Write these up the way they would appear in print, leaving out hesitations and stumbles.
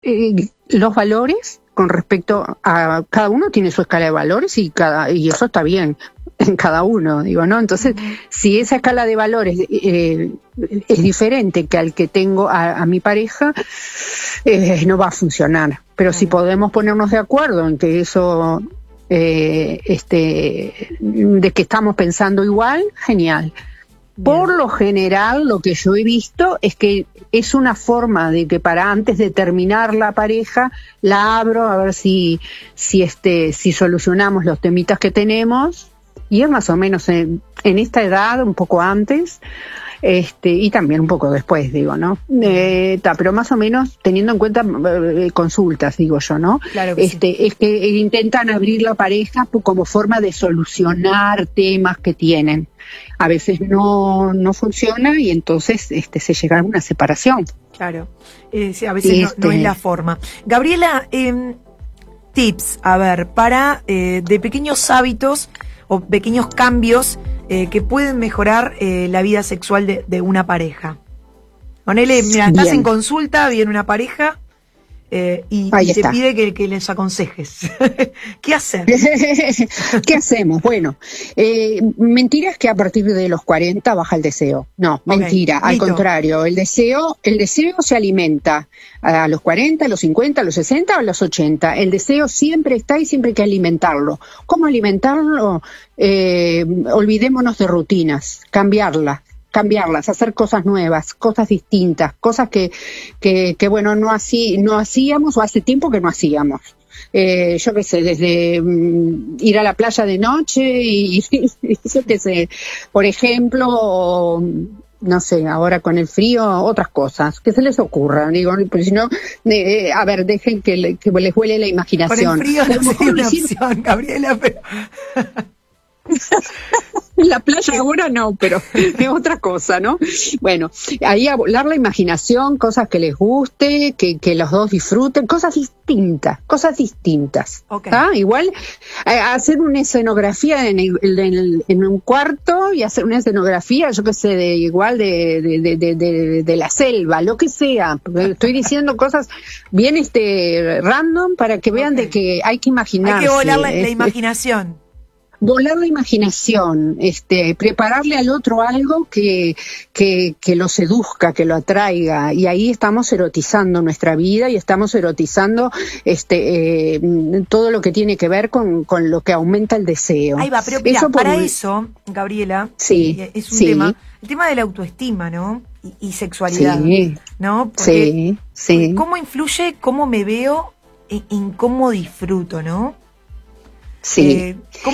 los valores con respecto a cada uno tiene su escala de valores y eso está bien en cada uno, digo, ¿no? Entonces, si esa escala de valores es diferente que al que tengo a mi pareja, no va a funcionar. Pero si podemos ponernos de acuerdo en que eso, de que estamos pensando igual, genial. Por lo general, lo que yo he visto es que es una forma de que para antes de terminar la pareja, la abro a ver si solucionamos los temitas que tenemos, y es más o menos en esta edad, un poco antes, y también un poco después, digo, ¿no? Pero más o menos teniendo en cuenta consultas, digo yo, ¿no? Claro que sí. Es que intentan abrir la pareja como forma de solucionar temas que tienen. A veces no funciona y entonces se llega a una separación. Claro, sí, a veces no es la forma. Gabriela, tips, a ver, para de pequeños hábitos o pequeños cambios que pueden mejorar la vida sexual de una pareja. Ponele, mira, estás en consulta, viene una pareja y te pide que les aconsejes. ¿Qué hacer? ¿Qué hacemos? Bueno, mentira es que a partir de los 40 baja el deseo. No, mentira, al contrario, el deseo se alimenta a los 40, a los 50, a los 60 o a los 80. El deseo siempre está y siempre hay que alimentarlo. ¿Cómo alimentarlo? Olvidémonos de rutinas, cambiarlas, hacer cosas nuevas, cosas distintas, cosas que bueno, no hacíamos o hace tiempo que no hacíamos. Yo qué sé, desde ir a la playa de noche y yo qué sé, por ejemplo, no sé, ahora con el frío, otras cosas, que se les ocurran, digo, porque si no, a ver, dejen que les huele la imaginación. Con el frío no sería una opción, Gabriela, pero... En la playa ahora no, pero es otra cosa, ¿no? Bueno, ahí a volar la imaginación, cosas que les guste, que los dos disfruten, cosas distintas. Okay. Igual hacer una escenografía en un cuarto y hacer una escenografía, yo qué sé, de la selva, lo que sea. Estoy diciendo cosas bien random para que vean de que hay que imaginarse. Hay que volar la imaginación. Volar la imaginación, prepararle al otro algo que lo seduzca, que lo atraiga, y ahí estamos erotizando nuestra vida y estamos erotizando todo lo que tiene que ver con lo que aumenta el deseo. Ahí va, pero mira, eso, Gabriela, es un tema, el tema de la autoestima, ¿no? Y sexualidad, ¿no? Porque ¿cómo influye cómo me veo en cómo disfruto, ¿no? Sí.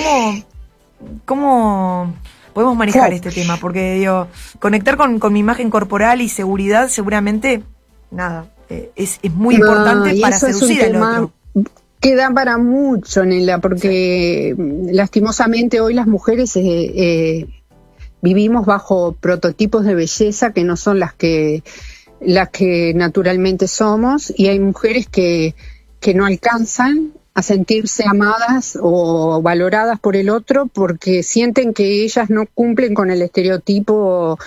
¿Cómo podemos manejar este tema? Porque digo, conectar con mi imagen corporal y seguridad seguramente, es muy importante para seducir al otro. Que da para mucho, Nela, porque lastimosamente hoy las mujeres vivimos bajo prototipos de belleza que no son las que naturalmente somos, y hay mujeres que no alcanzan a sentirse amadas o valoradas por el otro porque sienten que ellas no cumplen con el estereotipo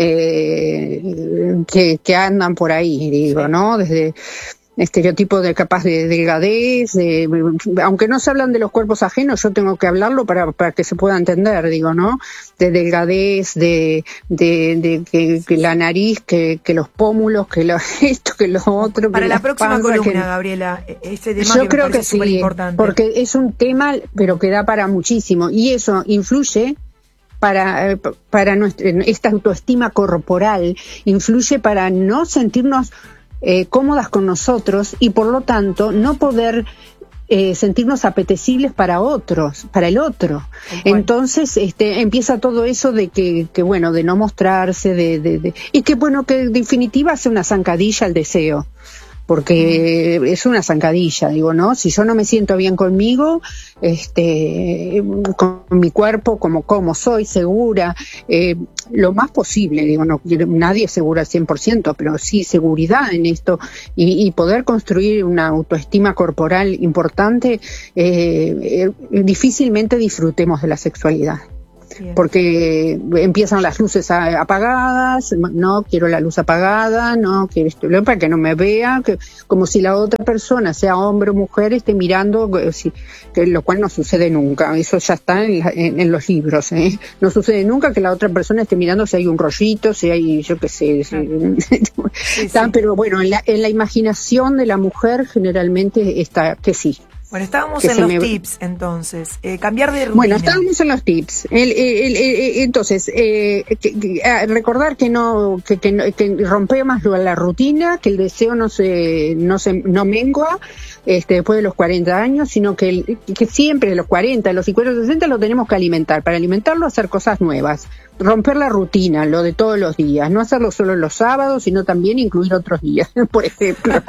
que andan por ahí, digo, ¿no? Desde estereotipos de capaz de delgadez, aunque no se hablan de los cuerpos ajenos, yo tengo que hablarlo para que se pueda entender, digo, ¿no? De delgadez, de que la nariz, que los pómulos, que esto, que lo otro. Para la próxima columna, Gabriela, ese tema yo creo que súper importante. Porque es un tema, pero que da para muchísimo, y eso influye para esta autoestima corporal, influye para no sentirnos cómodas con nosotros y por lo tanto no poder sentirnos apetecibles para otros, para el otro. Entonces empieza todo eso de que bueno, de no mostrarse, y que bueno, que en definitiva hace una zancadilla al deseo. Porque es una zancadilla, digo, ¿no? Si yo no me siento bien conmigo, con mi cuerpo, como soy, segura, lo más posible, digo, no, nadie es segura al 100%, pero sí seguridad en esto, y poder construir una autoestima corporal importante, difícilmente disfrutemos de la sexualidad. porque empiezan las luces apagadas, no quiero la luz apagada, no quiero esto, para que no me vea, como si la otra persona, sea hombre o mujer, esté mirando, lo cual no sucede nunca, eso ya está en los libros, no sucede nunca que la otra persona esté mirando si hay un rollito, si hay, yo qué sé, pero bueno, en la imaginación de la mujer generalmente está que sí. Bueno, estábamos en los tips, entonces. Cambiar de rutina. Bueno, estábamos en los tips. Entonces, recordar que rompemos la rutina, que el deseo no mengua después de los 40 años, sino que siempre los 40, los 50, los 60 lo tenemos que alimentar. Para alimentarlo, hacer cosas nuevas. Romper la rutina, lo de todos los días. No hacerlo solo los sábados, sino también incluir otros días, por ejemplo.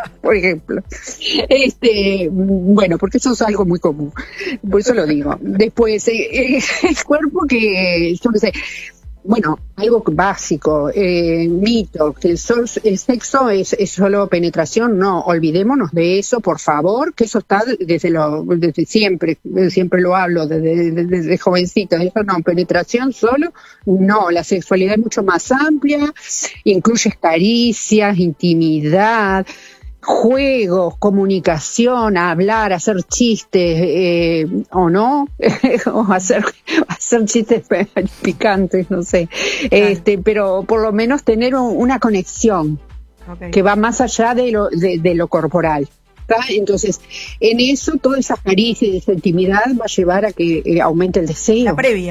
Bueno, porque eso es algo muy común. Por eso lo digo. Después, el cuerpo yo qué sé. Bueno, algo básico, mito, que el sexo es solo penetración, no, olvidémonos de eso, por favor, que eso está desde siempre lo hablo, desde jovencito, eso no, penetración solo, no, la sexualidad es mucho más amplia, incluye caricias, intimidad, juegos, comunicación, hablar, hacer chistes, o no, o hacer chistes picantes, no sé, pero por lo menos tener una conexión que va más allá de lo corporal. Entonces, en eso, toda esa caricia y esa intimidad va a llevar a que aumente el deseo. La previa.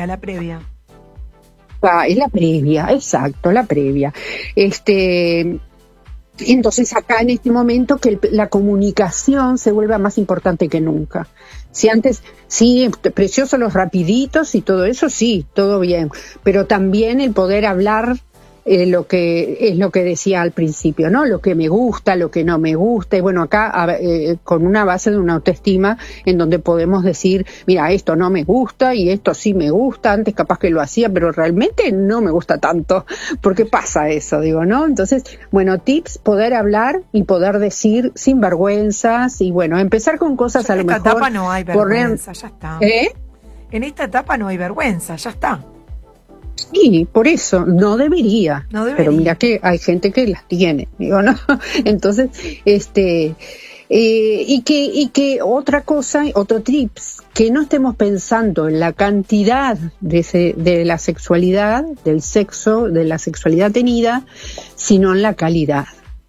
Es la previa, exacto, la previa. Entonces acá en este momento que la comunicación se vuelva más importante que nunca. Si antes, sí, preciosos los rapiditos y todo eso, sí, todo bien, pero también el poder hablar lo que decía al principio, ¿no? Lo que me gusta, lo que no me gusta, y bueno, acá con una base de una autoestima en donde podemos decir, mira, esto no me gusta y esto sí me gusta, antes capaz que lo hacía, pero realmente no me gusta tanto, porque pasa eso, digo, ¿no? Entonces, bueno, tips, poder hablar y poder decir sin vergüenzas, y bueno, empezar con cosas a lo mejor. En esta etapa no hay vergüenza, ya está. En esta etapa no hay vergüenza, ya está. Sí, por eso, no debería, pero mira que hay gente que las tiene, digo, ¿no? Entonces, y que otra cosa, otro tips, que no estemos pensando en la cantidad de la sexualidad, del sexo, de la sexualidad tenida, sino en la calidad.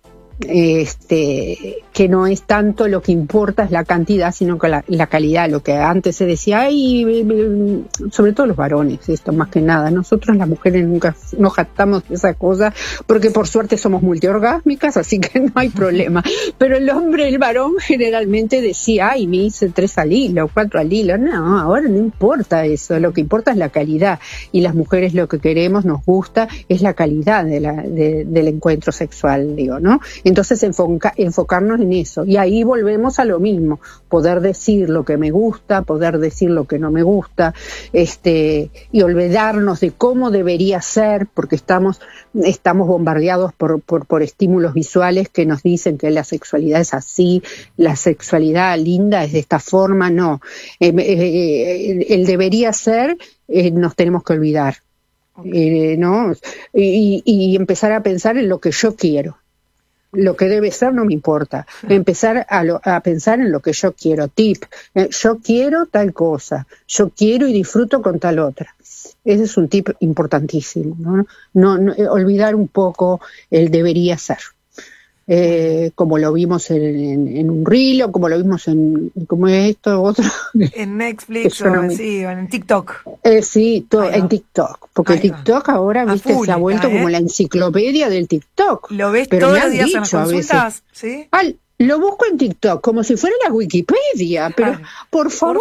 Que no es tanto lo que importa es la cantidad, sino que la calidad, lo que antes se decía, sobre todo los varones, esto más que nada, nosotros las mujeres nunca nos jactamos de esa cosa, porque por suerte somos multiorgásmicas, así que no hay problema, pero el varón generalmente decía, me hice 3 al hilo, 4 al hilo, no, ahora no importa eso, lo que importa es la calidad, y las mujeres lo que queremos, nos gusta, es la calidad del encuentro sexual, digo, ¿no? Entonces enfocarnos en eso, y ahí volvemos a lo mismo, poder decir lo que me gusta, poder decir lo que no me gusta, y olvidarnos de cómo debería ser, porque estamos bombardeados por estímulos visuales que nos dicen que la sexualidad es así, la sexualidad linda es de esta forma, no, el debería ser, nos tenemos que olvidar, ¿no? Y empezar a pensar en lo que yo quiero. Lo que debe ser no me importa. Empezar a pensar en lo que yo quiero. Tip, yo quiero tal cosa, yo quiero y disfruto con tal otra. Ese es un tip importantísimo, ¿no? No olvidar un poco el debería ser. Como lo vimos en un reel, o como lo vimos ¿cómo es esto? Otro. En Netflix o en TikTok. Sí, en TikTok. Porque el TikTok ahora, viste, se ha vuelto como la enciclopedia del TikTok. ¿Lo ves pero todos los días en las consultas? ¿Sí? Lo busco en TikTok, como si fuera la Wikipedia, pero por favor.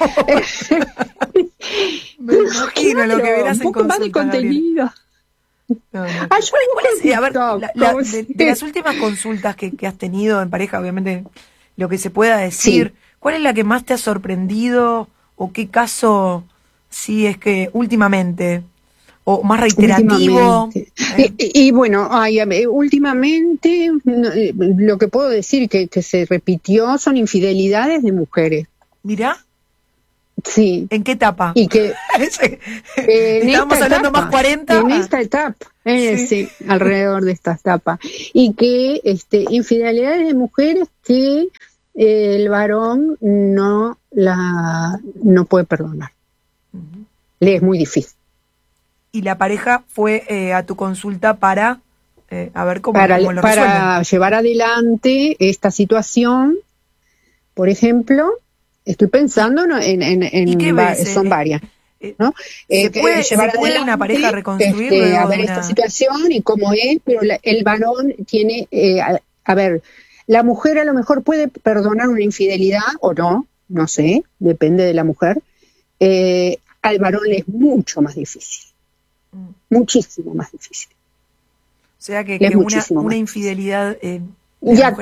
Me imagino lo que verás en un poco más de contenido. De las últimas consultas que has tenido en pareja, obviamente lo que se pueda decir, sí. ¿Cuál es la que más te ha sorprendido o qué caso sí es que últimamente o más reiterativo? Y bueno, últimamente lo que puedo decir que se repitió son infidelidades de mujeres. Mirá. Sí. ¿En qué etapa? Y que estábamos hablando más 40. En esta etapa, sí, alrededor de esta etapa. Y que infidelidades de mujeres que el varón no puede perdonar. Le es muy difícil. Y la pareja fue a tu consulta para a ver cómo lo resuelven. Para llevar adelante esta situación, por ejemplo. Estoy pensando son varias, ¿no? ¿Se puede una pareja reconstruir a ver esta situación y cómo es, pero el varón tiene, a ver, la mujer a lo mejor puede perdonar una infidelidad o no sé, depende de la mujer. Al varón le es mucho más difícil, muchísimo más difícil. O sea que una infidelidad... y acá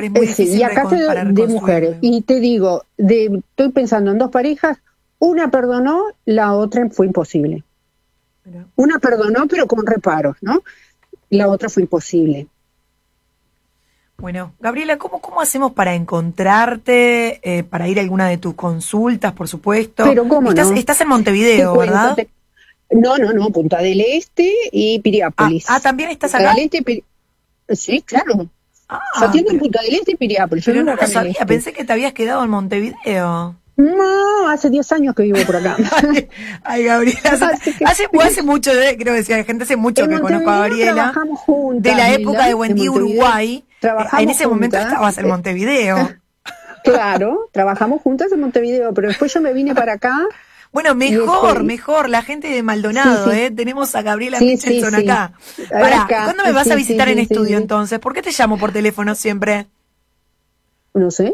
de mujeres, y te digo, estoy pensando en dos parejas, una perdonó, la otra fue imposible. Una perdonó, pero con reparos, ¿no? La otra fue imposible. Bueno, Gabriela, ¿cómo hacemos para encontrarte, para ir a alguna de tus consultas, por supuesto? Pero ¿cómo no? Estás en Montevideo, ¿verdad? No, Punta del Este y Piriápolis. ¿También estás acá? Punta del Este, sí, claro. Yo atiendo en Punta del Este y Piriápolis. Pero no lo sabía, pensé que te habías quedado en Montevideo. No, hace 10 años que vivo por acá. Ay, Gabriela, hace mucho, creo que decía gente, hace mucho que conozco a Gabriela. Trabajamos juntas, de la época de Buen Día Uruguay. En ese momento estabas en Montevideo. Claro, trabajamos juntas en Montevideo, pero después yo me vine para acá. Bueno, mejor, la gente de Maldonado, sí. Tenemos a Gabriela Michelson acá. ¿Cuándo me vas a visitar en estudio entonces? ¿Por qué te llamo por teléfono siempre? No sé.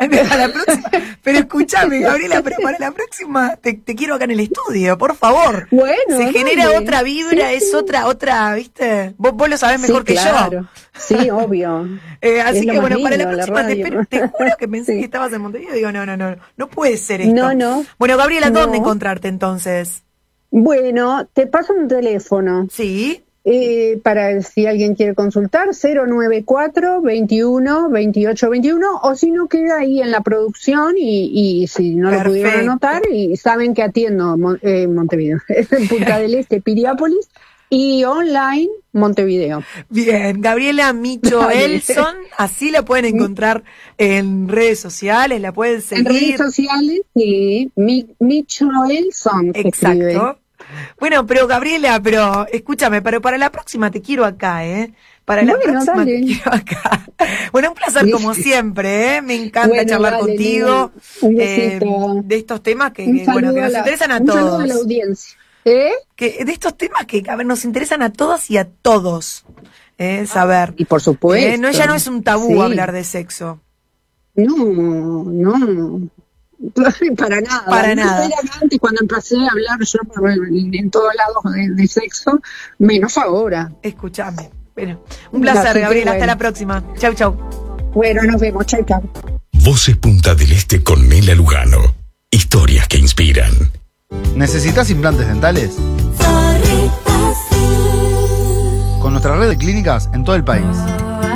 Pero escúchame, Gabriela, pero para la próxima te quiero acá en el estudio, por favor. Bueno. Se genera otra vibra, es otra, ¿viste? Vos lo sabés mejor que yo. Sí, obvio. Así que bueno, para la próxima te juro que pensé que estabas en Montevideo. Digo, no puede ser esto. No. Bueno, Gabriela, ¿dónde encontrarte entonces? Bueno, te paso un teléfono. Sí. Para si alguien quiere consultar, 094 21 28 21, o si no queda ahí en la producción y si no lo pudieron anotar, y saben que atiendo Montevideo, en Punta del Este, Piriápolis, y online Montevideo. Bien, Gabriela Michelson, así la pueden encontrar en redes sociales, la pueden seguir. En redes sociales, sí, Michelson. Exacto. Bueno, pero Gabriela, escúchame, pero para la próxima te quiero acá, Para la próxima te quiero acá. Bueno, un placer como siempre, Me encanta charlar contigo de estos temas que nos interesan a todos. Un saludo a la audiencia. Que de estos temas que nos interesan a todas y a todos. Saber. Y por supuesto. Ya no es un tabú hablar de sexo. No. Para nada. Antes, cuando empecé a hablar yo en todos lados de sexo, menos ahora. Escúchame. Bueno, un placer, Gabriela. Hasta la próxima. Chau. Bueno, nos vemos. Chau. Voces Punta del Este con Mela Lugano. Historias que inspiran. ¿Necesitas implantes dentales? Con nuestra red de clínicas en todo el país.